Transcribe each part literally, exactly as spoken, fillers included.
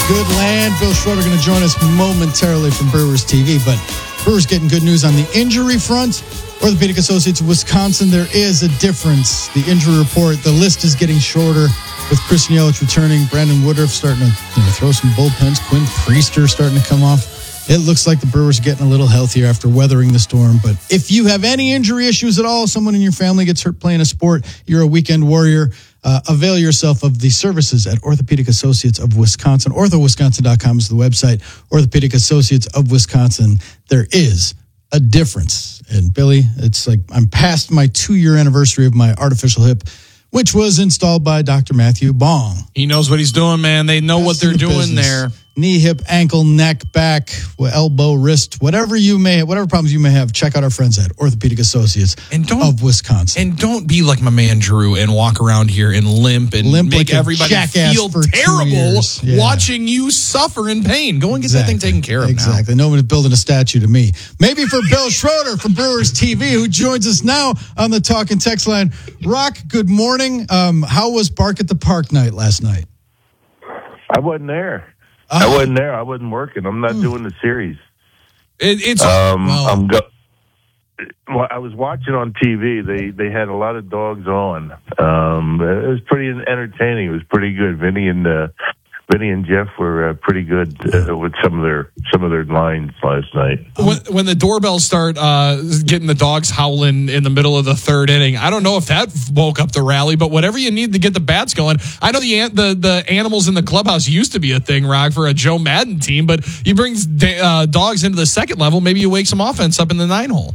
good land. Bill Schroeder going to join us momentarily from Brewers T V, but Brewers getting good news on the injury front. Orthopedic Associates of Wisconsin, there is a difference. The injury report, the list is getting shorter with Christian Yelich returning, Brandon Woodruff starting to you know, throw some bullpens, Quinn Priester starting to come off. It looks like the Brewers are getting a little healthier after weathering the storm. But if you have any injury issues at all, someone in your family gets hurt playing a sport, you're a weekend warrior, uh, avail yourself of the services at Orthopedic Associates of Wisconsin. ortho wisconsin dot com is the website. Orthopedic Associates of Wisconsin. There is a difference. And Billy, it's like I'm past my two-year anniversary of my artificial hip, which was installed by Doctor Matthew Bong. He knows what he's doing, man. They know That's what they're the doing business. There. Knee, hip, ankle, neck, back, elbow, wrist, whatever you may, whatever problems you may have, check out our friends at Orthopedic Associates and don't, of Wisconsin. And don't be like my man Drew and walk around here and limp and limp make like everybody feel terrible yeah. watching you suffer in pain. Go and get exactly. that thing taken care of exactly. now. Exactly. Nobody's building a statue to me. Maybe for Bill Schroeder from Brewers T V, who joins us now on the Talk and Text line. Rock, good morning. Um, how was Bark at the Park night last night? I wasn't there. I wasn't there. I wasn't working. I'm not doing the series. It, it's um, well, I'm go- well, I was watching on T V. They they had a lot of dogs on. Um, it was pretty entertaining. It was pretty good. Vinny and uh, Vinny and Jeff were uh, pretty good uh, with some of their some of their lines last night. When, when the doorbells start uh, getting the dogs howling in the middle of the third inning, I don't know if that woke up the rally, but whatever you need to get the bats going. I know the the the animals in the clubhouse used to be a thing, Rock, for a Joe Madden team, but you bring uh, dogs into the second level, maybe you wake some offense up in the nine hole.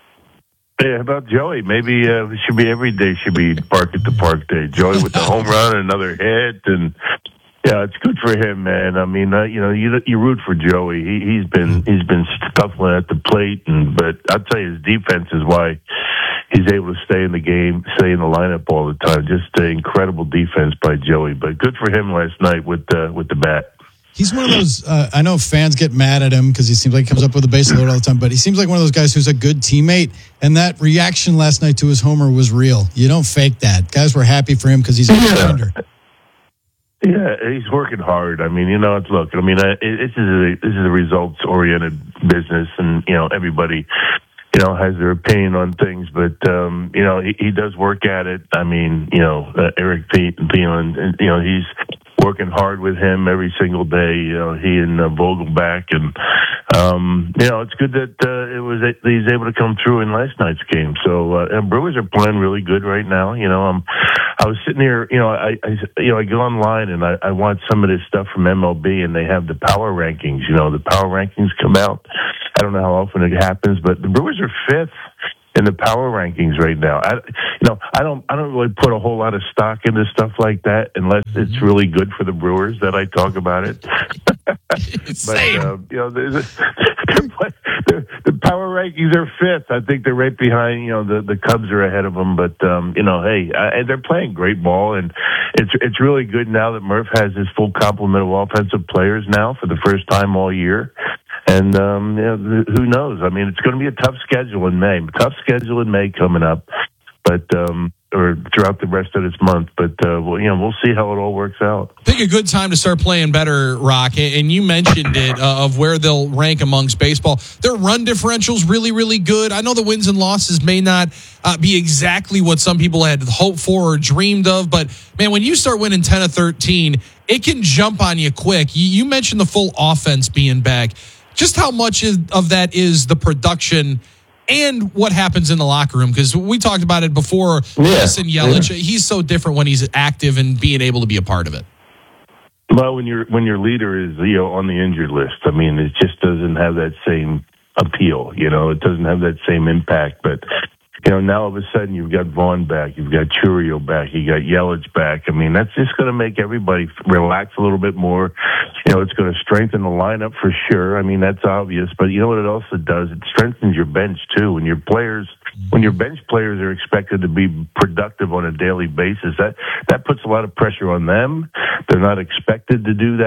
Yeah, about Joey? Maybe uh, it should be every day should be Bark at the Park day. Joey with the home run, another hit, and. Yeah, it's good for him, man. I mean, uh, you know, you you root for Joey. He, he's been he's been scuffling at the plate, and but I'll tell you, his defense is why he's able to stay in the game, stay in the lineup all the time. Just uh, incredible defense by Joey. But good for him last night with uh, with the bat. He's one of those. Uh, I know fans get mad at him because he seems like he comes up with a base load all the time, but he seems like one of those guys who's a good teammate. And that reaction last night to his homer was real. You don't fake that. Guys were happy for him because he's a defender. Yeah, he's working hard. I mean, you know, it's look. I mean, uh, it, this is a this is a results oriented business, and you know, everybody, you know, has their opinion on things. But um, you know, he, he does work at it. I mean, you know, uh, Eric Pete, you know, and, and you know, he's working hard with him every single day. You know, he and uh, Vogelback, and um, you know, it's good that uh, it was he's able to come through in last night's game. So uh, and Brewers are playing really good right now. You know, um, I was sitting here, you know, I, I you know I go online and I, I want some of this stuff from M L B, and they have the power rankings. You know, the power rankings come out. I don't know how often it happens, but the Brewers are fifth in the power rankings right now. I, you know, I don't, I don't really put a whole lot of stock into stuff like that unless it's really good for the Brewers that I talk about it. But uh, you know, the, the, the power rankings are fifth. I think they're right behind. You know, the the Cubs are ahead of them, but um, you know, hey, uh, they're playing great ball, and it's it's really good now that Murph has his full complement of offensive players now for the first time all year. And um, you know, who knows? I mean, it's going to be a tough schedule in May. Tough schedule in May coming up, but um, or throughout the rest of this month. But uh, well, you know, we'll see how it all works out. I think a good time to start playing better, Rock. And you mentioned it uh, of where they'll rank amongst baseball. Their run differential's really, really good. I know the wins and losses may not uh, be exactly what some people had hoped for or dreamed of, but man, when you start winning ten of thirteen, it can jump on you quick. You, you mentioned the full offense being back. Just how much of that is the production and what happens in the locker room? Because we talked about it before. Yeah. Listen, Yelich, yeah. He's so different when he's active and being able to be a part of it. Well, when your when your leader is, you know, on the injured list, I mean, it just doesn't have that same appeal. You know, it doesn't have that same impact. But you know, now all of a sudden you've got Vaughn back, you've got Churiel back, you got Yelich back. I mean, that's just going to make everybody relax a little bit more. You know, it's going to strengthen the lineup for sure. I mean, that's obvious. But you know what it also does? It strengthens your bench, too. When your players, when your bench players are expected to be productive on a daily basis, that, that puts a lot of pressure on them. They're not expected to do that.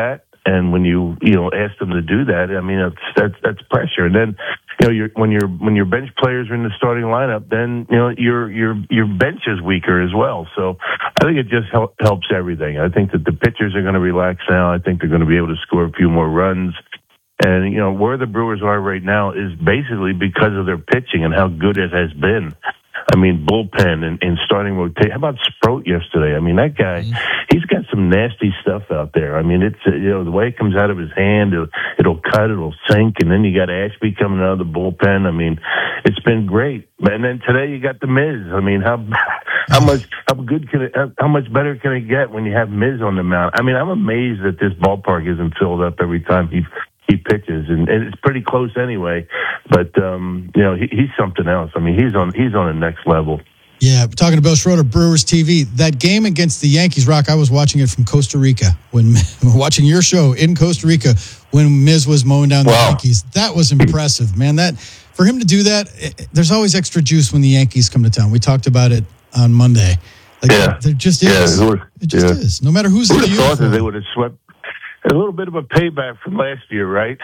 and when you you know ask them to do that, I mean that's that's that's pressure. And then you know you're, when your when your bench players are in the starting lineup, then you know your your your bench is weaker as well. So I think it just help, helps everything. I think that the pitchers are going to relax now. I think they're going to be able to score a few more runs. And, you know, where the Brewers are right now is basically because of their pitching and how good it has been. I mean, bullpen and, and starting rotation. How about Sproat yesterday? I mean, that guy, he's got some nasty stuff out there. I mean, it's, uh, you know, the way it comes out of his hand, it'll, it'll cut, it'll sink. And then you got Ashby coming out of the bullpen. I mean, it's been great. And then today you got the Miz. I mean, how, how much, how good can it, how much better can it get when you have Miz on the mound? I mean, I'm amazed that this ballpark isn't filled up every time he he pitches, and, and it's pretty close anyway. But um, you know, he, he's something else. I mean, he's on he's on the next level. Yeah, talking to Bill Schroeder, Brewers T V. That game against the Yankees, Rock, I was watching it from Costa Rica. When watching your show in Costa Rica when Miz was mowing down the wow. Yankees. That was impressive, man. That for him to do that, it, there's always extra juice when the Yankees come to town. We talked about it on Monday. Like, yeah, there just is. Yeah, it just yeah. is. No matter who's in the uniform. uniform. They would have swept. A little bit of a payback from last year, right?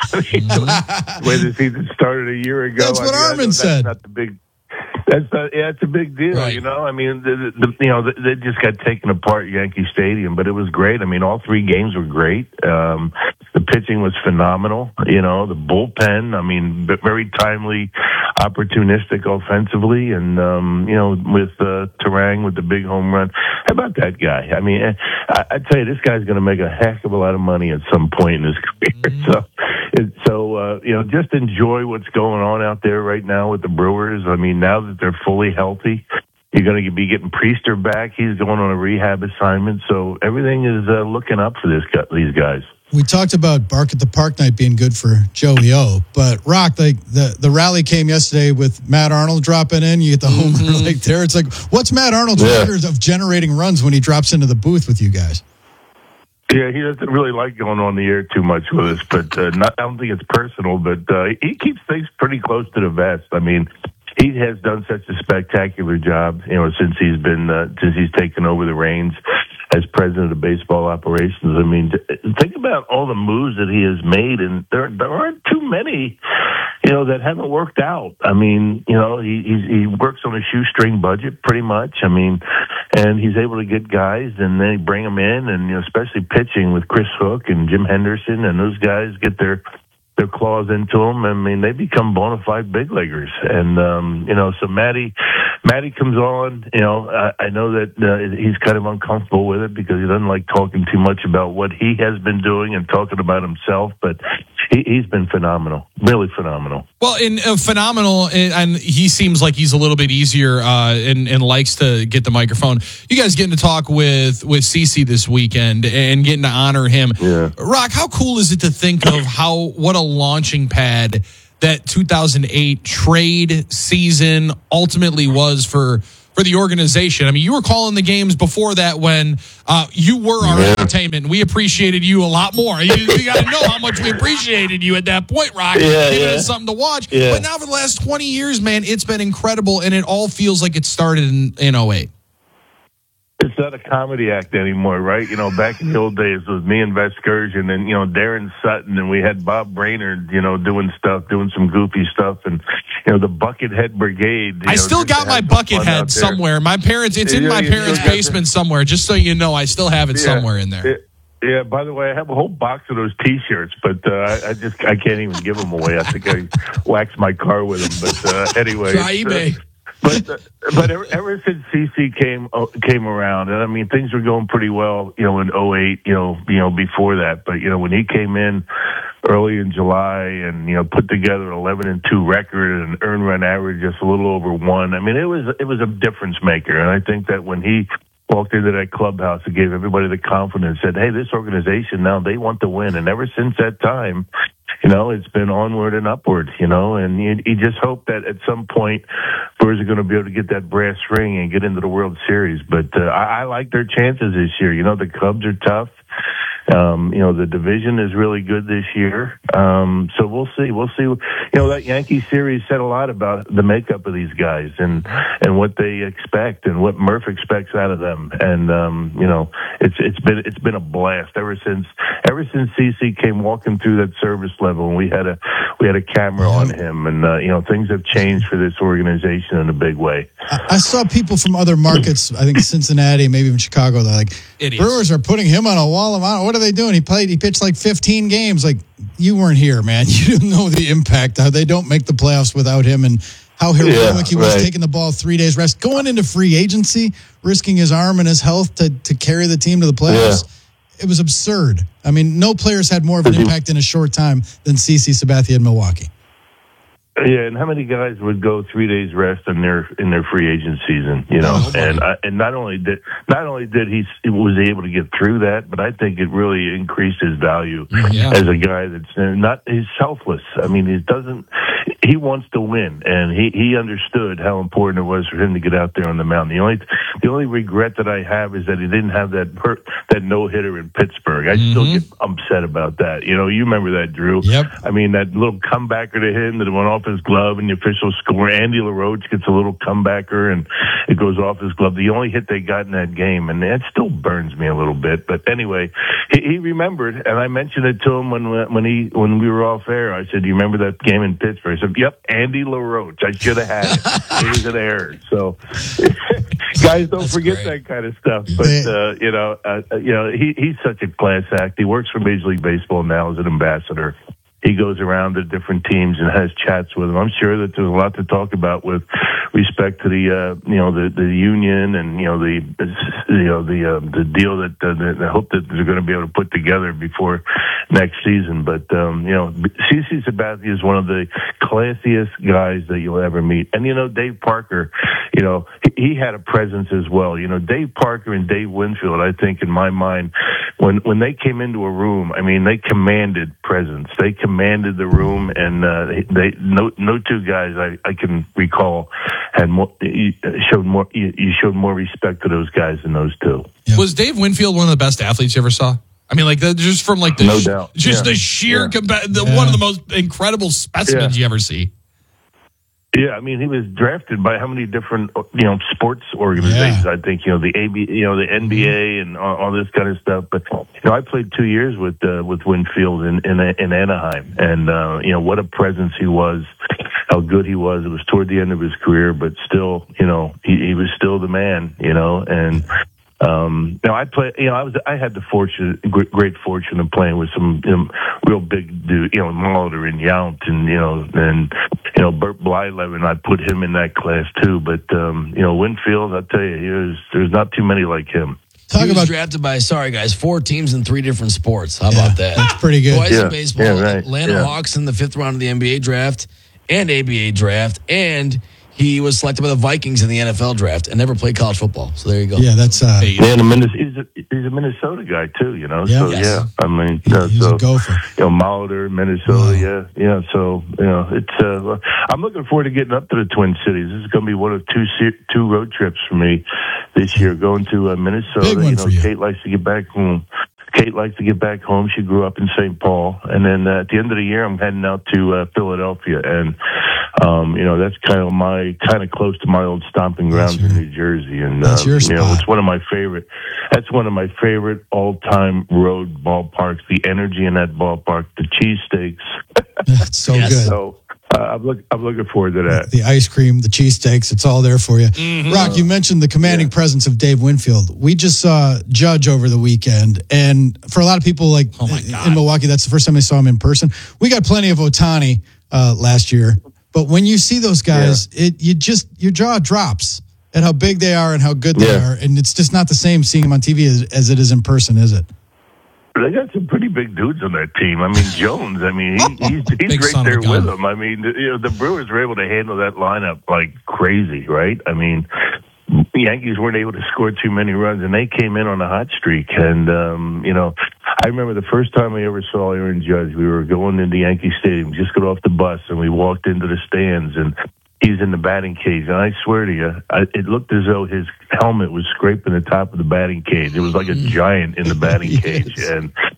The way the season started a year ago. That's what I mean, Armin said. That's not the big. That's not, yeah, it's a big deal, right. you know. I mean, the, the, you know, they just got taken apart at Yankee Stadium, but it was great. I mean, all three games were great. Um, the pitching was phenomenal. You know, the bullpen. I mean, very timely, opportunistic offensively, and um, you know, with uh, Terang with the big home run. How about that guy? I mean, I, I tell you, this guy's going to make a heck of a lot of money at some point in his career. Mm-hmm. So, it, so uh, you know, just enjoy what's going on out there right now with the Brewers. I mean, now that they're fully healthy, you're going to be getting Priester back. He's going on a rehab assignment, so everything is uh, looking up for this these guys. We talked about Bark at the Park night being good for Joey O, but Rock, like the, the rally came yesterday with Matt Arnold dropping in. You get the homer mm-hmm. like there. It's like, what's Matt Arnold's yeah. record of generating runs when he drops into the booth with you guys? Yeah, he doesn't really like going on the air too much with us, but uh, not, I don't think it's personal. But uh, he keeps things pretty close to the vest. I mean, he has done such a spectacular job, you know, since he's been uh, since he's taken over the reins as president of baseball operations. I mean, think about all the moves that he has made, and there there aren't too many, you know, that haven't worked out. I mean, you know, he he's, he works on a shoestring budget pretty much. I mean, and he's able to get guys, and then he bring them in, and you know, especially pitching with Chris Hook and Jim Henderson, and those guys get their their claws into them. I mean, they become bona fide big leaguers. And, um, you know, so Matty, Matty comes on, you know, I, I know that uh, he's kind of uncomfortable with it because he doesn't like talking too much about what he has been doing and talking about himself, but he, he's been phenomenal, really phenomenal. Well, in uh, phenomenal, and, and he seems like he's a little bit easier uh, and, and likes to get the microphone. You guys getting to talk with with CeCe this weekend and getting to honor him. Yeah. Rock, how cool is it to think of how what a launching pad that two thousand eight trade season ultimately was for for the organization? I mean, you were calling the games before that when uh, you were our yeah. entertainment. We appreciated you a lot more. You, you got to know how much we appreciated you at that point, Rock. Yeah, Giving yeah. us something to watch. Yeah. But now for the last twenty years, man, it's been incredible, and it all feels like it started in, in oh eight. It's not a comedy act anymore, right? You know, back in the old days, it was me and Vescursion and, you know, Darren Sutton, and we had Bob Brainerd, you know, doing stuff, doing some goofy stuff, and, you know, the Buckethead Brigade. I know, still got my Buckethead somewhere. My parents, it's in yeah, my parents' basement somewhere, just so you know. I still have it yeah. somewhere in there. It, Yeah, by the way, I have a whole box of those T-shirts, but uh, I, I just I can't even give them away. I think I waxed my car with them. But uh, anyway, try eBay. Uh, but uh, but ever, ever since CeCe came uh, came around, and I mean things were going pretty well, you know, in oh eight, you know, you know before that. But you know when he came in early in July and you know put together an eleven and two record and an earned run average just a little over one. I mean it was it was a difference maker, and I think that when he walked into that clubhouse, it gave everybody the confidence that, hey, this organization now, they want to win. And ever since that time, you know, it's been onward and upward, you know, and you, you just hope that at some point Brewers are going to be able to get that brass ring and get into the World Series. But uh, I, I like their chances this year. You know, the Cubs are tough. Um, you know, the division is really good this year. Um, so we'll see. We'll see. You know, that Yankee series said a lot about the makeup of these guys and, and what they expect and what Murph expects out of them. And, um, you know, it's, it's been, it's been a blast ever since, ever since C C came walking through that service level and we had a, we had a camera on him and, uh, you know, things have changed for this organization in a big way. I, I saw people from other markets, I think Cincinnati, maybe even Chicago, they're like, Idiots. Brewers are putting him on a wall of honor. What are they doing? He played, he pitched like fifteen games. Like, you weren't here, man. You didn't know the impact. How they don't make the playoffs without him and how heroic yeah, he was right. taking the ball three days rest, going into free agency, risking his arm and his health to, to carry the team to the playoffs. Yeah. It was absurd. I mean, no players had more of an impact in a short time than CeCe Sabathia in Milwaukee. Yeah, and how many guys would go three days rest in their in their free agent season? You know, oh, and I, and not only did not only did he was able to get through that, but I think it really increased his value yeah. as a guy that's not he's selfless. I mean, he doesn't he wants to win, and he he understood how important it was for him to get out there on the mound. The only the only regret that I have is that he didn't have that per, that no hitter in Pittsburgh. I mm-hmm. still get upset about that. You know, you remember that, Drew? Yep. I mean, that little comebacker to him that went off his glove and the official score. Andy LaRoche gets a little comebacker and it goes off his glove. The only hit they got in that game, and that still burns me a little bit. But anyway, he, he remembered, and I mentioned it to him when when he when we were off air. I said, "Do you remember that game in Pittsburgh?" I said, "Yep, Andy LaRoche. I should have had it. It was an error." So guys don't That's forget great. that kind of stuff. But uh, you know, uh, you know, he he's such a class act. He works for Major League Baseball now as an ambassador. He goes around to different teams and has chats with them. I'm sure that there's a lot to talk about with respect to the, uh, you know, the, the union and, you know, the, you know, the, uh, the deal that, uh, that I hope that they're going to be able to put together before next season. But, um, you know, CeCe Sabathia is one of the classiest guys that you'll ever meet. And, you know, Dave Parker, you know, he, he had a presence as well. You know, Dave Parker and Dave Winfield, I think in my mind, when, when they came into a room, I mean, they commanded presence. They commanded the room, and uh, they no no two guys I, I can recall had more showed more you showed more respect to those guys than those two. Yeah. Was Dave Winfield one of the best athletes you ever saw? I mean, like the, just from like the no sh- doubt. just yeah. the sheer yeah. compa- the, yeah. one of the most incredible specimens yeah. you ever see. Yeah, I mean, he was drafted by how many different, you know, sports organizations? Yeah. I think, you know, the A B, you know, the N B A and all, all this kind of stuff. But you know, I played two years with uh, with Winfield in in, in Anaheim, and uh, you know what a presence he was, how good he was. It was toward the end of his career, but still, you know, he, he was still the man, you know, and. Um, you know, I play. You know, I was. I had the fortune, great, great fortune of playing with some you know, real big dude. You know, Molitor and Yount, and you know, and you know, Bert Blyleven. I put him in that class too. But um, you know, Winfield, I'll tell you, he was, there's not too many like him. Talk he was about drafted by sorry guys, four teams in three different sports. How yeah, about that? That's pretty good. Twice yeah, in baseball, yeah, right, Atlanta yeah. Hawks in the fifth round of the N B A draft and A B A draft, and he was selected by the Vikings in the N F L draft and never played college football. So there you go. Yeah, that's uh, yeah. And Minnesota, he's, a, he's a Minnesota guy too, you know. Yeah. So Yes. yeah, I mean, he, uh, he's so a gopher. you know, Molitor, Minnesota, wow. yeah, yeah. So you know, it's. Uh, I'm looking forward to getting up to the Twin Cities. This is going to be one of two two road trips for me this year. Going to uh, Minnesota. Big one you know, for you. Kate likes to get back home. Kate likes to get back home. She grew up in Saint Paul, and then uh, at the end of the year, I'm heading out to uh, Philadelphia, and um, you know that's kind of my kind of close to my old stomping grounds That's in your, New Jersey, and that's uh, your you know spot. it's one of my favorite. That's one of my favorite all-time road ballparks. The energy in that ballpark, the cheesesteaks. That's so Yes. good. So uh, I'm look, I'm looking forward to that. The ice cream, the cheesesteaks, it's all there for you. Mm-hmm. Rock, you mentioned the commanding Yeah. presence of Dave Winfield. We just saw Judge over the weekend, and for a lot of people like Oh my God. in Milwaukee, that's the first time they saw him in person. We got plenty of Ohtani uh, last year, but when you see those guys, it you just your jaw drops at how big they are and how good they Yeah. are, and it's just not the same seeing them on T V as, as it is in person, is it? They got some pretty big dudes on that team. I mean, Jones. I mean, he, he's Big he's son right of there a with gun. them. I mean, you know, the Brewers were able to handle that lineup like crazy, right? I mean, the Yankees weren't able to score too many runs, and they came in on a hot streak. And um, you know, I remember the first time we ever saw Aaron Judge. We were going into Yankee Stadium, just got off the bus, and we walked into the stands, and he's in the batting cage. And I swear to you, I, it looked as though his helmet was scraping the top of the batting cage. It was like a giant in the batting Yes. cage, and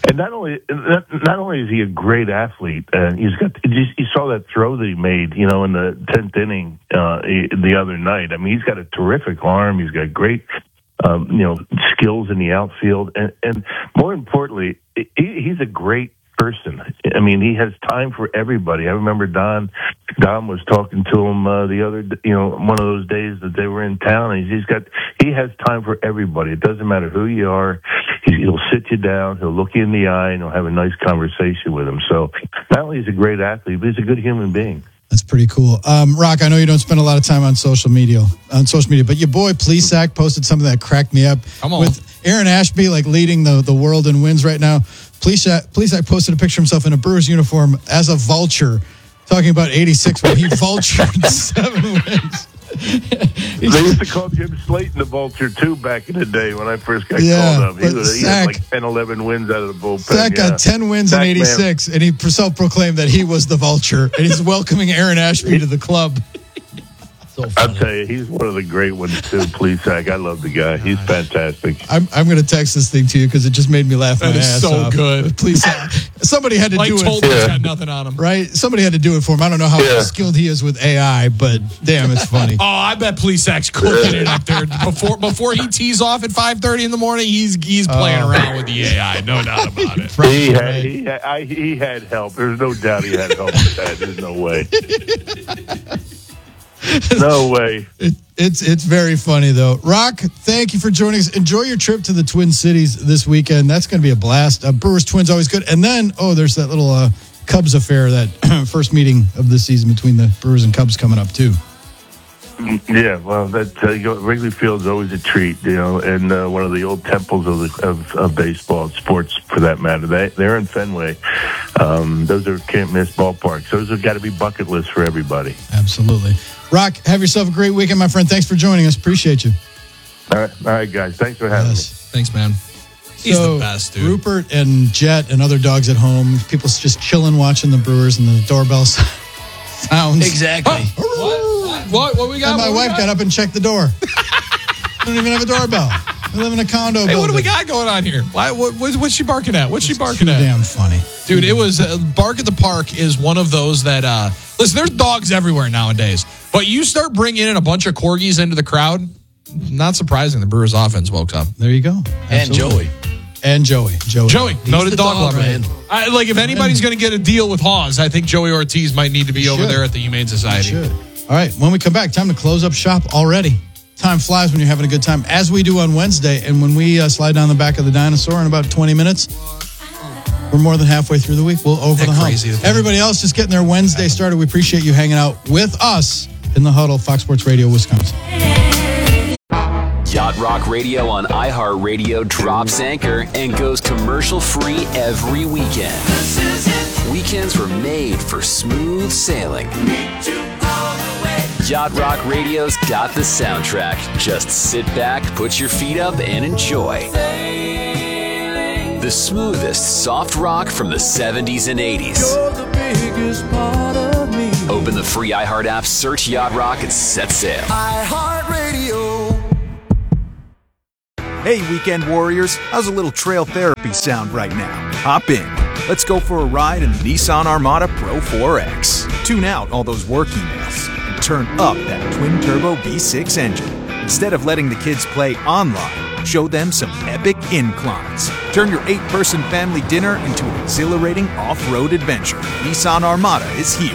And not only not, not only is he a great athlete, and he's got you, you saw that throw that he made, you know, in the tenth inning uh, the other night. I mean, he's got a terrific arm. He's got great, um, you know, skills in the outfield, and and more importantly, he, he's a great person. I mean, he has time for everybody. I remember Don Don was talking to him uh, the other, you know, one of those days that they were in town. And he's got he has time for everybody. It doesn't matter who you are. He, he'll sit you down. He'll look you in the eye, and he'll have a nice conversation with him. So not only is he a great athlete, but he's a good human being. That's pretty cool. Um, Rock, I know you don't spend a lot of time on social media, on social media, but your boy Plesac posted something that cracked me up. Come on. With Aaron Ashby like leading the, the world in wins right now. Plesac, Plesac posted a picture of himself in a Brewers uniform as a vulture, talking about eighty-six when he vultured seven wins. They used to call Jim Slayton the vulture, too, back in the day when I first got yeah, called up. He, was, he Sack, had like ten, eleven wins out of the bullpen. Sack yeah. got ten wins Sack in eighty-six, man. and he self-proclaimed that he was the vulture, and he's welcoming Aaron Ashby to the club. So I'll tell you, he's one of the great ones, too, Plesac. I love the guy. He's fantastic. I'm, I'm going to text this thing to you because it just made me laugh my That is ass so off. good. Plesac. Somebody had to Like do it. Tolman's Yeah. got nothing on him. Right? Somebody had to do it for him. I don't know how Yeah. skilled he is with A I, but damn, it's funny. Oh, I bet Plesac's cooking it up there before before he tees off at five thirty in the morning. He's he's playing Oh. around with the A I, no doubt about it. He had, Right. he, had, I, he had help. There's no doubt he had help with that. There's no way. No way. It, it's it's very funny though. Rock, thank you for joining us. Enjoy your trip to the Twin Cities this weekend. That's going to be a blast. Uh, Brewers Twins always good. And then oh, there's that little uh, Cubs affair, that first meeting of the season between the Brewers and Cubs coming up too. Yeah, well, that uh, you know, Wrigley Field's always a treat, you know, and uh, one of the old temples of, the, of of baseball, sports for that matter. They they're in Fenway. Um, those are can't miss ballparks. Those have got to be bucket lists for everybody. Absolutely. Rock, have yourself a great weekend, my friend. Thanks for joining us. Appreciate you. All right, all right, guys. Thanks for having Yes. Thanks, man. He's So, the best, dude. Rupert and Jet and other dogs at home, people just chilling watching the Brewers, and the doorbell sounds. Exactly. What? What? What we got? And my What we wife got? got up and checked the door. I don't even have a doorbell. I live in a condo Hey, building. what do we got going on here? Why, what, what, what's she barking at? What's she barking Too at? damn funny. Dude, it was uh, Bark at the Park is one of those that uh listen, there's dogs everywhere nowadays, but you start bringing in a bunch of corgis into the crowd, not surprising the Brewers offense woke up. There you go. And Absolutely. Joey. And Joey. Joey. Joey, noted the dog, dog, lover. man. I, like if anybody's going to get a deal with Hawes, I think Joey Ortiz might need to be He over should. there at the Humane Society. Should. All right. When we come back, time to close up shop already. Time flies when you're having a good time, as we do on Wednesday. And when we uh, slide down the back of the dinosaur in about twenty minutes, we're more than halfway through the week. We'll over Isn't the that hump. crazy to think? Everybody else just getting their Wednesday started. We appreciate you hanging out with us in the huddle, Fox Sports Radio, Wisconsin. Yacht Rock Radio on iHeartRadio drops anchor and goes commercial free every weekend. Weekends were made for smooth sailing. Yacht Rock Radio's got the soundtrack. Just sit back, put your feet up, and enjoy. The smoothest soft rock from the seventies and eighties. Open the free iHeart app, search Yacht Rock, and set sail. Hey, weekend warriors, how's a little trail therapy sound right now? Hop in. Let's go for a ride in the Nissan Armada Pro four X. Tune out all those work emails and turn up that twin-turbo V six engine. Instead of letting the kids play online, show them some epic inclines. Turn your eight-person family dinner into an exhilarating off-road adventure. Nissan Armada is here.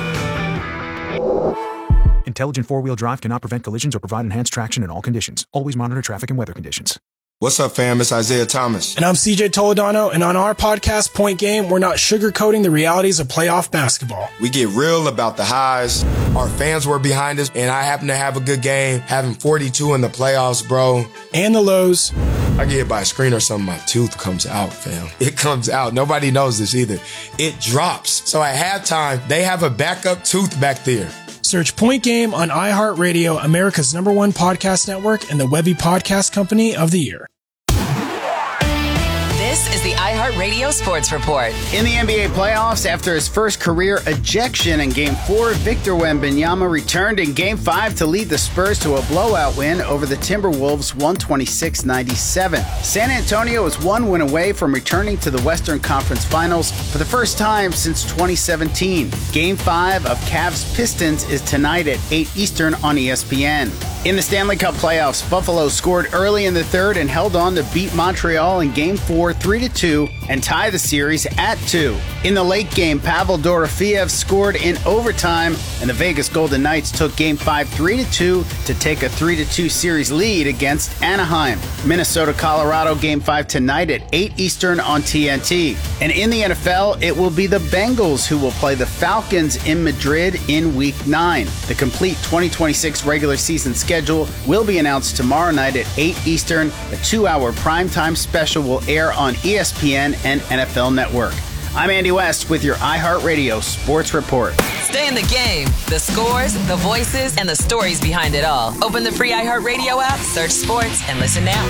Intelligent four-wheel drive cannot prevent collisions or provide enhanced traction in all conditions. Always monitor traffic and weather conditions. What's up, fam? It's Isaiah Thomas. And I'm C J Toledano, and on our podcast, Point Game, we're not sugarcoating the realities of playoff basketball. We get real about the highs. Our fans were behind us, and I happen to have a good game, having forty-two in the playoffs, bro. And the lows. I get hit by a screen or something, my tooth comes out, fam. It comes out. Nobody knows this either. It drops. So at halftime, they have a backup tooth back there. Search Point Game on iHeartRadio, America's number one podcast network, and the Webby Podcast Company of the Year. This This is the iHeartRadio Sports Report. In the N B A playoffs, after his first career ejection in Game four, Victor Wembanyama returned in Game five to lead the Spurs to a blowout win over the Timberwolves one twenty-six ninety-seven. San Antonio is one win away from returning to the Western Conference Finals for the first time since twenty seventeen. Game five of Cavs-Pistons is tonight at eight Eastern on E S P N. In the Stanley Cup playoffs, Buffalo scored early in the third and held on to beat Montreal in Game four three to two and tie the series at two. In the late game, Pavel Dorofeev scored in overtime, and the Vegas Golden Knights took Game five three to two to take a three to two series lead against Anaheim. Minnesota-Colorado Game five tonight at eight Eastern on T N T. And in the N F L, it will be the Bengals who will play the Falcons in Madrid in Week nine. The complete twenty twenty-six regular season schedule will be announced tomorrow night at eight Eastern. A two-hour primetime special will air on E S P N and N F L Network. I'm Andy West with your iHeartRadio Sports Report. Stay in the game. The scores, the voices, and the stories behind it all. Open the free iHeartRadio app, search sports, and listen now.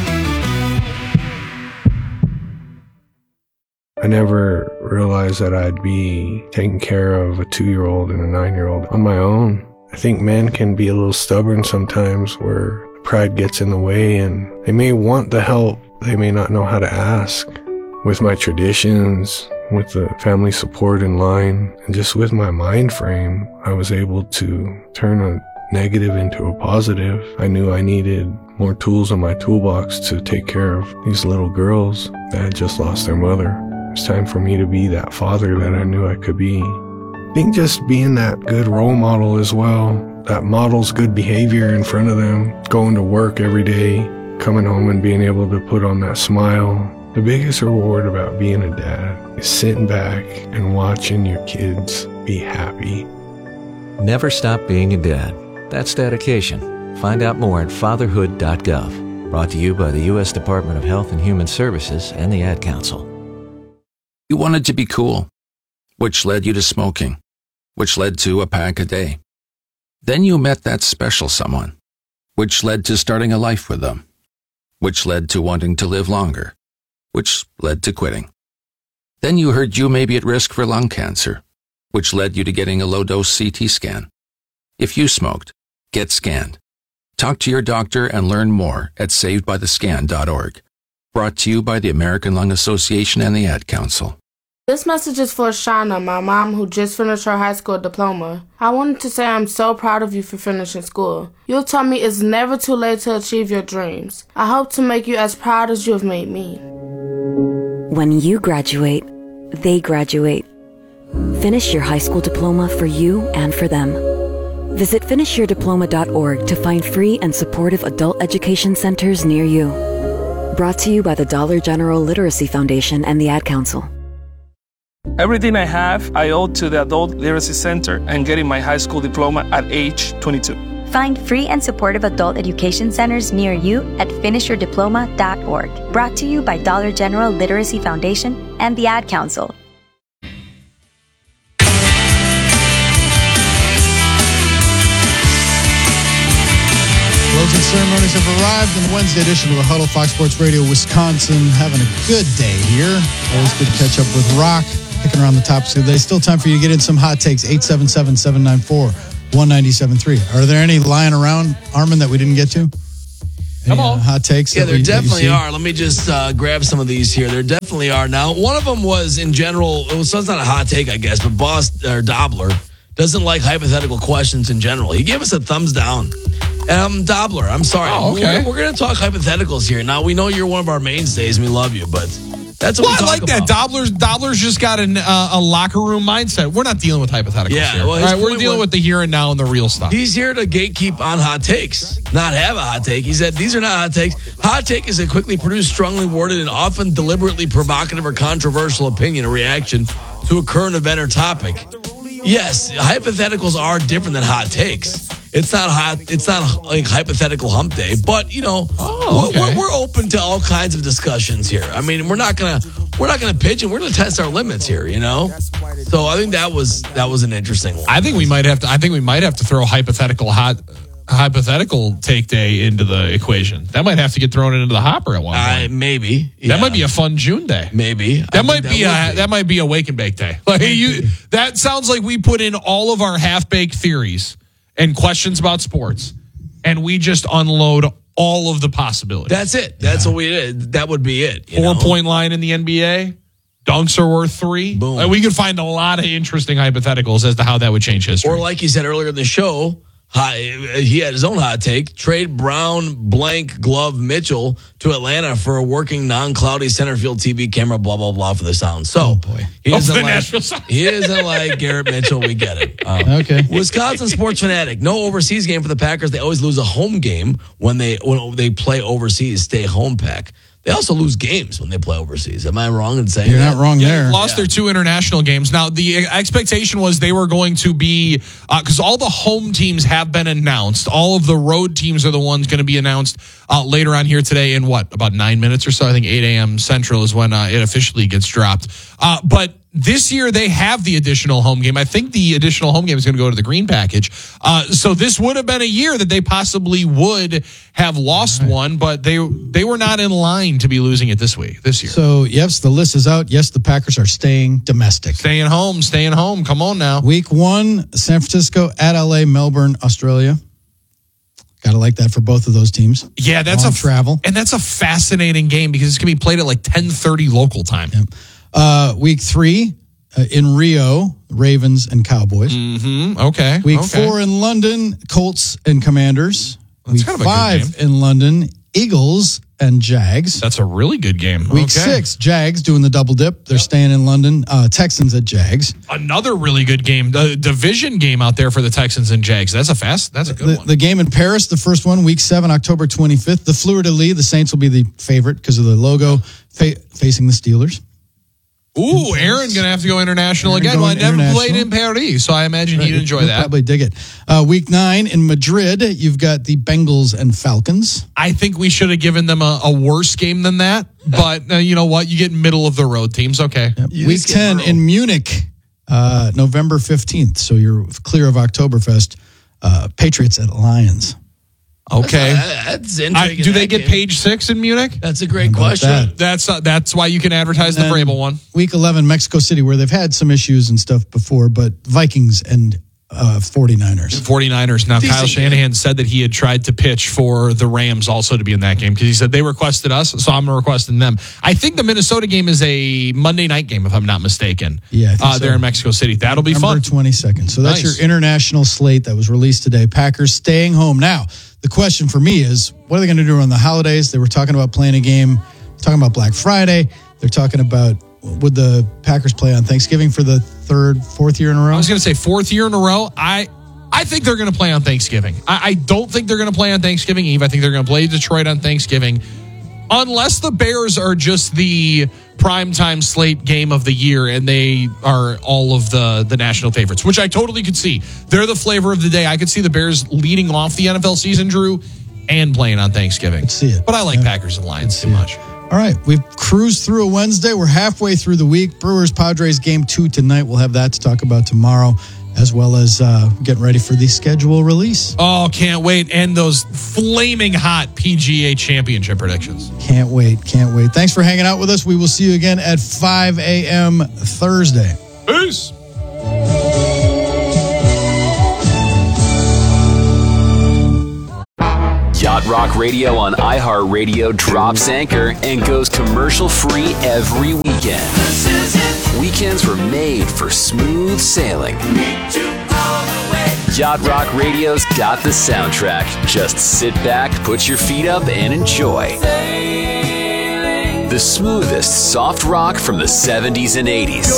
I never realized that I'd be taking care of a two-year-old and a nine-year-old on my own. I think men can be a little stubborn sometimes where pride gets in the way and they may want the help, they may not know how to ask. With my traditions, with the family support in line, and just with my mind frame, I was able to turn a negative into a positive. I knew I needed more tools in my toolbox to take care of these little girls that had just lost their mother. It was time for me to be that father that I knew I could be. I think just being that good role model as well, that models good behavior in front of them, going to work every day, coming home and being able to put on that smile. The biggest reward about being a dad is sitting back and watching your kids be happy. Never stop being a dad. That's dedication. Find out more at fatherhood dot gov. Brought to you by the U S Department of Health and Human Services and the Ad Council. You wanted to be cool, which led you to smoking, which led to a pack a day. Then you met that special someone, which led to starting a life with them, which led to wanting to live longer, which led to quitting. Then you heard you may be at risk for lung cancer, which led you to getting a low-dose C T scan. If you smoked, get scanned. Talk to your doctor and learn more at saved by the scan dot org. Brought to you by the American Lung Association and the Ad Council. This message is for Shauna, my mom, who just finished her high school diploma. I wanted to say I'm so proud of you for finishing school. You told me it's never too late to achieve your dreams. I hope to make you as proud as you have made me. When you graduate, they graduate. Finish your high school diploma for you and for them. Visit finish your diploma dot org to find free and supportive adult education centers near you. Brought to you by the Dollar General Literacy Foundation and the Ad Council. Everything I have, I owe to the Adult Literacy Center and getting my high school diploma at age twenty-two. Find free and supportive adult education centers near you at finish your diploma dot org. Brought to you by Dollar General Literacy Foundation and the Ad Council. Closing ceremonies have arrived in the Wednesday edition of the Huddle. Fox Sports Radio Wisconsin having a good day here. Always good to catch up with Rock, picking around the topics of the day. Still time for you to get in some hot takes. eight seven seven, seven nine four, one nine seven three. Are there any lying around, Armin, that we didn't get to? Any, Come on. Uh, hot takes? Yeah, that there we, definitely are. Let me just uh, grab some of these here. There definitely are. Now, one of them was in general, it was, so it's not a hot take, I guess, but Boss or Dobler doesn't like hypothetical questions in general. He gave us a thumbs down. Um, Dobler, I'm sorry. Oh, okay. We're, we're going to talk hypotheticals here. Now, we know you're one of our mainstays and we love you, but that's what well, we talk I like about. that. Dobler's, Dobler's just got an, uh, a locker room mindset. We're not dealing with hypotheticals Yeah, here. well, All his right, we're point dealing was- with the here and now and the real stuff. He's here to gatekeep on hot takes, not have a hot take. He said, these are not hot takes. Hot take is a quickly produced, strongly worded, and often deliberately provocative or controversial opinion or reaction to a current event or topic. Yes, hypotheticals are different than hot takes. It's not hot. It's not like hypothetical hump day, but you know, oh, okay. we're, we're open to all kinds of discussions here. I mean, we're not gonna we're not gonna pitch and we're gonna test our limits here. You know, so I think that was that was an interesting one. I think we might have to. I think we might have to throw hypothetical hot hypothetical take day into the equation. That might have to get thrown into the hopper at one point. Uh, maybe. That Yeah. might be a fun June day. Maybe. That I might think be that a would be. that might be a wake and bake day. Like you, that sounds like we put in all of our half baked theories and questions about sports, and we just unload all of the possibilities. That's it. That's what we did. That would be it. you Four know? point line in the N B A. Dunks are worth three. Boom. Like, we could find a lot of interesting hypotheticals as to how that would change history. Or like you said earlier in the show, hot, he had his own hot take. Trade Brown blank glove Mitchell to Atlanta for a working non-cloudy center field T V camera, blah, blah, blah for the sound. So Oh, boy. he Oh, isn't the like, Nashville Sound. he isn't like Garrett Mitchell. We get it. Um, Okay. Wisconsin sports fanatic. No overseas game for the Packers. They always lose a home game when they when they play overseas. Stay home pack. They also lose games when they play overseas. Am I wrong in saying You're that? not wrong there. Lost their two international games. Now, the expectation was they were going to be, because uh, all the home teams have been announced. All of the road teams are the ones going to be announced uh, later on here today in what, about nine minutes or so? I think eight a.m. Central is when uh, it officially gets dropped. Uh, but this year they have the additional home game. I think the additional home game is going to go to the green package. Uh, so this would have been a year that they possibly would have lost right. one, but they they were not in line to be losing it this week, this year. So, yes, the list is out. Yes, the Packers are staying domestic. Staying home, staying home. Come on now. Week one, San Francisco at L A, Melbourne, Australia. Got to like that for both of those teams. Yeah, that's Long a travel. And that's a fascinating game because it's going to be played at like ten thirty local time. Yep. Uh, week three uh, in Rio, Ravens and Cowboys. Mm-hmm. Okay. Week okay. four in London, Colts and Commanders. That's Week kind of a good five game. in London, Eagles and Jags. That's a really good game. Week okay. six, Jags doing the double dip. They're yep. staying in London. Uh, Texans at Jags. Another really good game. The division game out there for the Texans and Jags. That's a fast. That's a good the, one. The game in Paris, the first one, week seven, October twenty-fifth. The Fleur-de-Lis, the Saints will be the favorite because of the logo fa- facing the Steelers. Ooh, Aaron going to have to go international Aaron again. Well, I never played in international. Paris, so I imagine Right, he'd enjoy he'll that. Probably dig it. Uh, week nine in Madrid, you've got the Bengals and Falcons. I think we should have given them a, a worse game than that, but uh, you know what? You get middle of the road teams. Okay. Yep. Week ten in Munich, uh, November fifteenth. So you're clear of Oktoberfest. Uh, Patriots at Lions. Okay. That's, that's I, intriguing. do they that get game. page six in Munich? That's a great How about question. that? That's uh, that's why you can advertise the And Vrabel one. Week eleven, Mexico City, where they've had some issues and stuff before, but Vikings and uh, 49ers. 49ers. Now, Decent Kyle Shanahan said that he had tried to pitch for the Rams also to be in that game because he said they requested us, so I'm requesting them. I think the Minnesota game is a Monday night game, if I'm not mistaken. Yeah, I think uh, so. They're in Mexico City. That'll be November fun. twenty-second. So that's Nice. your international slate that was released today. Packers staying home. Now, the question for me is, what are they going to do around the holidays? They were talking about playing a game, talking about Black Friday. They're talking about, would the Packers play on Thanksgiving for the third, fourth year in a row? I was going to say fourth year in a row. I I think they're going to play on Thanksgiving. I, I don't think they're going to play on Thanksgiving Eve. I think they're going to play Detroit on Thanksgiving. Unless the Bears are just the primetime slate game of the year and they are all of the, the national favorites, which I totally could see. They're the flavor of the day. I could see the Bears leading off the N F L season, Drew, and playing on Thanksgiving. Let's see it. But I like Yeah. Packers and Lions too much. All right, we've cruised through a Wednesday. We're halfway through the week. Brewers Padres game two tonight. We'll have that to talk about tomorrow, as well as uh, getting ready for the schedule release. Oh, can't wait. And those flaming hot P G A championship predictions. Can't wait, can't wait. Thanks for hanging out with us. We will see you again at five a.m. Thursday. Peace. Yacht Rock Radio on iHeartRadio drops anchor and goes commercial free every weekend. Weekends were made for smooth sailing. Yacht Rock Radio's got the soundtrack. Just sit back, put your feet up, and enjoy. The smoothest soft rock from the seventies and eighties.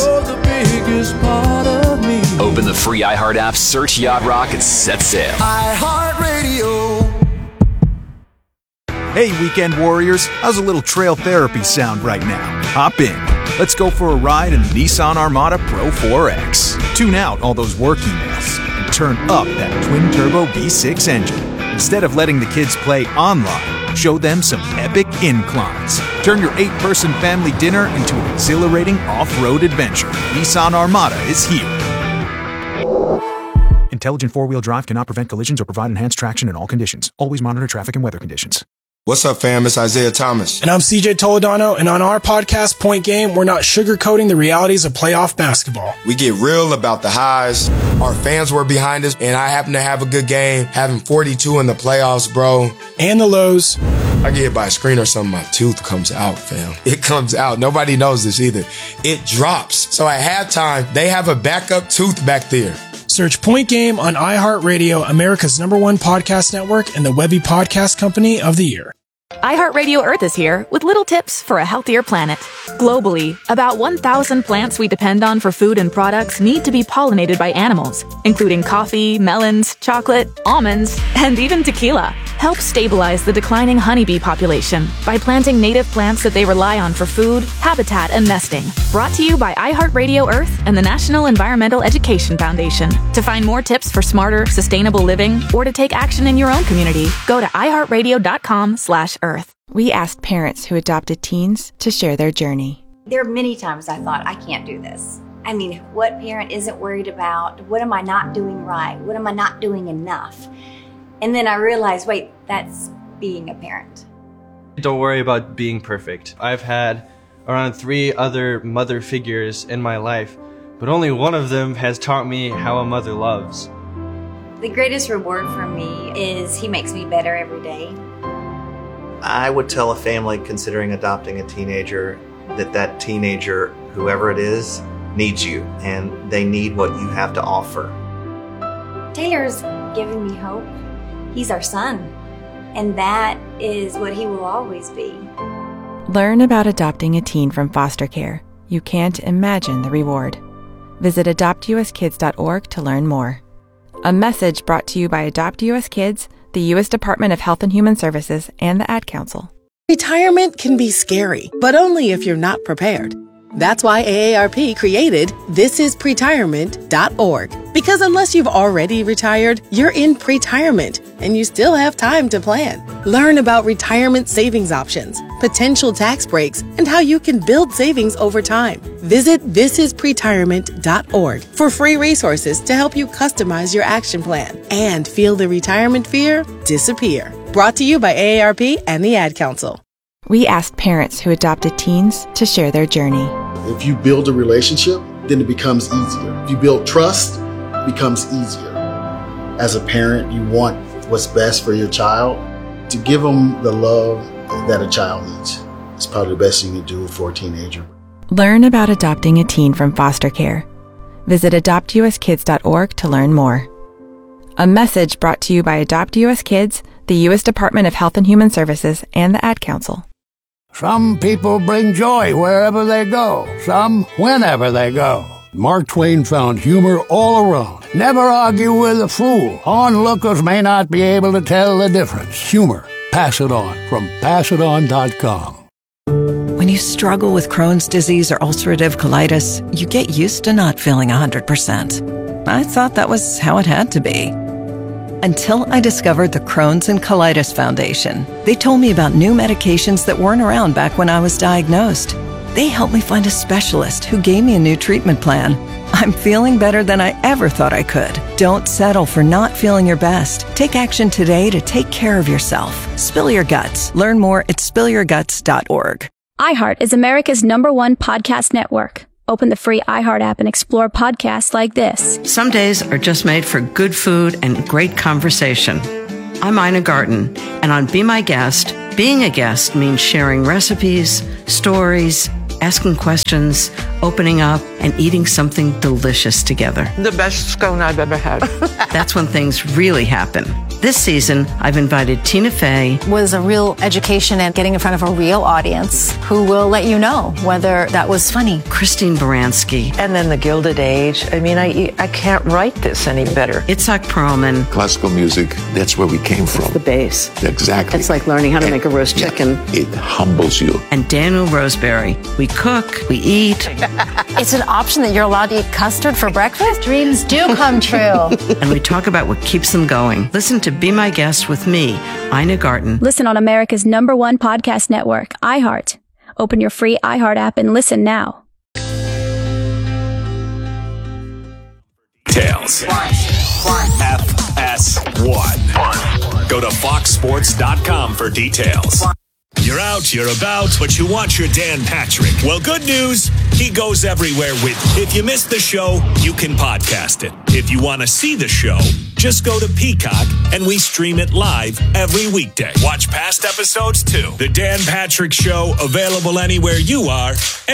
Open the free iHeart app, search Yacht Rock, and set sail. iHeartRadio. Hey, weekend warriors, how's a little trail therapy sound right now? Hop in. Let's go for a ride in the Nissan Armada Pro four X. Tune out all those work emails and turn up that twin-turbo V six engine. Instead of letting the kids play online, show them some epic inclines. Turn your eight-person family dinner into an exhilarating off-road adventure. Nissan Armada is here. In Intelligent four-wheel drive cannot prevent collisions or provide enhanced traction in all conditions. Always monitor traffic and weather conditions. What's up, fam? It's Isaiah Thomas. And I'm C J Toledano, and on our podcast, Point Game, we're not sugarcoating the realities of playoff basketball. We get real about the highs. Our fans were behind us, and I happen to have a good game, having forty-two in the playoffs, bro. And the lows. I get hit by a screen or something, my tooth comes out, fam. It comes out. Nobody knows this either. It drops. So at halftime, they have a backup tooth back there. Search Point Game on iHeartRadio, America's number one podcast network, and the Webby Podcast Company of the Year. iHeartRadio Earth is here with little tips for a healthier planet. Globally, about one thousand plants we depend on for food and products need to be pollinated by animals, including coffee, melons, chocolate, almonds, and even tequila. Help stabilize the declining honeybee population by planting native plants that they rely on for food, habitat, and nesting. Brought to you by iHeartRadio Earth and the National Environmental Education Foundation. To find more tips for smarter, sustainable living, or to take action in your own community, go to iHeartRadio.com slash Earth. We asked parents who adopted teens to share their journey. There are many times I thought, I can't do this. I mean, what parent isn't worried about? What am I not doing right? What am I not doing enough? And then I realized, wait, that's being a parent. Don't worry about being perfect. I've had around three other mother figures in my life, but only one of them has taught me how a mother loves. The greatest reward for me is he makes me better every day. I would tell a family considering adopting a teenager that that teenager, whoever it is, needs you, and they need what you have to offer. Taylor's given me hope. He's our son, and that is what he will always be. Learn about adopting a teen from foster care. You can't imagine the reward. Visit adopt u s kids dot org to learn more. A message brought to you by Adopt U S Kids, the U S Department of Health and Human Services, and the Ad Council. Retirement can be scary, but only if you're not prepared. That's why A A R P created this is pretirement dot org. Because unless you've already retired, you're in pretirement, and you still have time to plan. Learn about retirement savings options, potential tax breaks, and how you can build savings over time. Visit this is pretirement dot org for free resources to help you customize your action plan and feel the retirement fear disappear. Brought to you by A A R P and the Ad Council. We asked parents who adopted teens to share their journey. If you build a relationship, then it becomes easier. If you build trust, it becomes easier. As a parent, you want what's best for your child. To give them the love that a child needs is probably the best thing you can do for a teenager. Learn about adopting a teen from foster care. Visit adopt u s kids dot org to learn more. A message brought to you by Adopt U S Kids, the U S Department of Health and Human Services, and the Ad Council. Some people bring joy wherever they go, some whenever they go. Mark Twain found humor all around. Never argue with a fool. Onlookers may not be able to tell the difference. Humor. Pass it on from pass it on dot com. When you struggle with Crohn's disease or ulcerative colitis, you get used to not feeling one hundred percent. I thought that was how it had to be. Until I discovered the Crohn's and Colitis Foundation. They told me about new medications that weren't around back when I was diagnosed. They helped me find a specialist who gave me a new treatment plan. I'm feeling better than I ever thought I could. Don't settle for not feeling your best. Take action today to take care of yourself. Spill your guts. Learn more at spill your guts dot org. iHeart is America's number one podcast network. Open the free iHeart app and explore podcasts like this. Some days are just made for good food and great conversation. I'm Ina Garten, and on Be My Guest, being a guest means sharing recipes, stories, asking questions, opening up, and eating something delicious together. The best scone I've ever had. That's when things really happen. This season, I've invited Tina Fey. Was a real education and getting in front of a real audience who will let you know whether that was funny. Christine Baranski. And then the Gilded Age. I mean, I I can't write this any better. Itzhak Perlman. Classical music, that's where we came from. It's the base. Exactly. It's like learning how to and, make a roast yeah, chicken. It humbles you. And Daniel Roseberry. We cook, we eat. It's an option that you're allowed to eat custard for breakfast? Dreams do come true. And we talk about what keeps them going. Listen to Be My Guest with me, Ina Garten. Listen on America's number one podcast network, iHeart. Open your free iHeart app and listen now. Tails. F S one. Go to fox sports dot com for details. You're out, you're about, but you want your Dan Patrick. Well, good news, he goes everywhere with you. If you missed the show, you can podcast it. If you want to see the show, just go to Peacock and we stream it live every weekday. Watch past episodes too. The Dan Patrick Show, available anywhere you are.